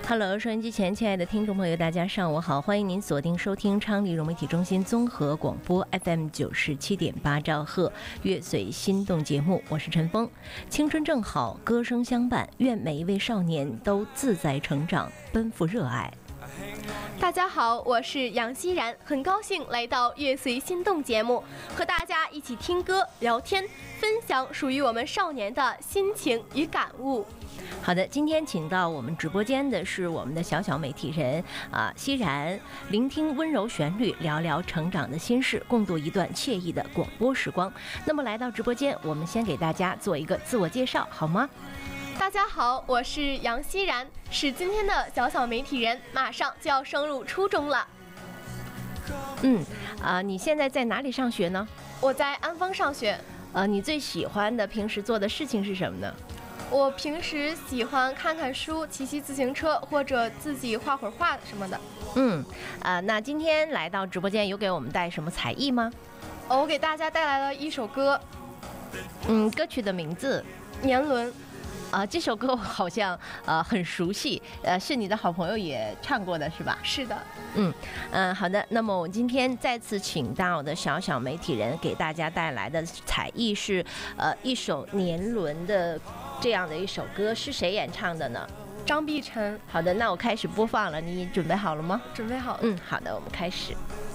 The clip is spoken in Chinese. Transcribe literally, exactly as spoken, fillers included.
Hello， 收音机前亲爱的听众朋友，大家上午好，欢迎您锁定收听昌黎融媒体中心综合广播 F M 九十七点八兆赫乐随心动节目，我是陈峰。青春正好，歌声相伴，愿每一位少年都自在成长，奔赴热爱。 大家好，我是杨希然，很高兴来到乐随心动节目，和大家一起听歌、聊天，分享属于我们少年的心情与感悟。 好的，今天请到我们直播间的是我们的小小媒体人啊，希然，聆听温柔旋律，聊聊成长的心事，共度一段惬意的广播时光。那么来到直播间，我们先给大家做一个自我介绍，好吗？ 大家好，我是杨希然，是今天的小小媒体人，马上就要升入初中了。 嗯，啊、呃，你现在在哪里上学呢？ 我在安丰上学。 呃，你最喜欢的平时做的事情是什么呢？ 我平时喜欢看看书、骑骑自行车，或者自己画会儿画什么的。 嗯，啊、呃，那今天来到直播间有给我们带什么才艺吗？ 哦，我给大家带来了一首歌。 嗯，歌曲的名字 《年轮》。 啊、呃，这首歌我好像呃很熟悉，呃，是你的好朋友也唱过的是吧？ 是的。 嗯嗯、呃，好的。那么我今天再次请到的小小媒体人给大家带来的才艺是呃一首年轮的这样的一首歌，是谁演唱的呢？ 张碧晨。 好的，那我开始播放了，你准备好了吗？ 准备好了。 嗯，好的，我们开始。